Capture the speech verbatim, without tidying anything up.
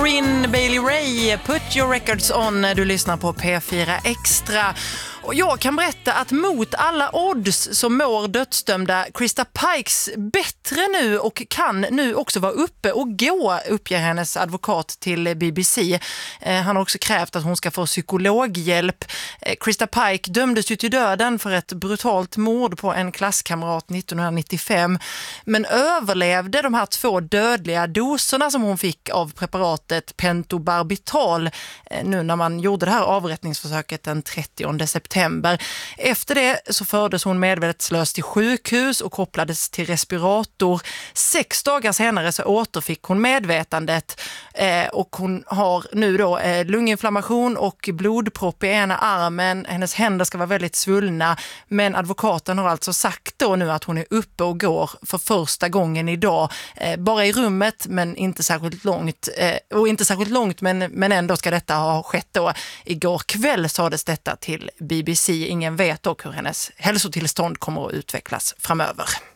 Corinne Bailey Rae, Put Your Records On, du lyssnar på P fyra Extra. Och jag kan berätta att mot alla odds så mår dödsdömda Krista Pikes bättre nu och kan nu också vara uppe och gå, uppger hennes advokat till B B C. Eh, han har också krävt att hon ska få psykologhjälp. Eh, Krista Pike dömdes ju till döden för ett brutalt mord på en klasskamrat nittonhundranittiofem, men överlevde de här två dödliga doserna som hon fick av preparatet pentobarbital eh, nu när man gjorde det här avrättningsförsöket den trettionde september. Efter det så fördes hon medvetslös till sjukhus och kopplades till respirator. Sex dagar senare så återfick hon medvetandet eh, och hon har nu då eh, lunginflammation och blodpropp i ena armen. Hennes händer ska vara väldigt svullna, men advokaten har alltså sagt då nu att hon är uppe och går för första gången idag. Eh, bara i rummet, men inte särskilt långt. Eh, och inte särskilt långt, men, men ändå ska detta ha skett då. Igår kväll sades detta till B B C. Ingen vet dock hur hennes hälsotillstånd kommer att utvecklas framöver.